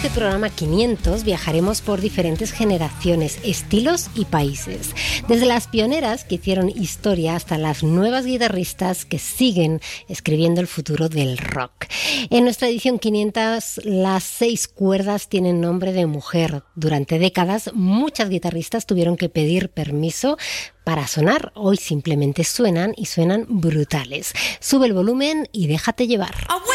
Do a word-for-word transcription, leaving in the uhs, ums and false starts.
este programa quinientos viajaremos por diferentes generaciones, estilos y países. Desde las pioneras que hicieron historia hasta las nuevas guitarristas que siguen escribiendo el futuro del rock. En nuestra edición quinientos, las seis cuerdas tienen nombre de mujer. Durante décadas, muchas guitarristas tuvieron que pedir permiso para sonar. Hoy simplemente suenan y suenan brutales. Sube el volumen y déjate llevar.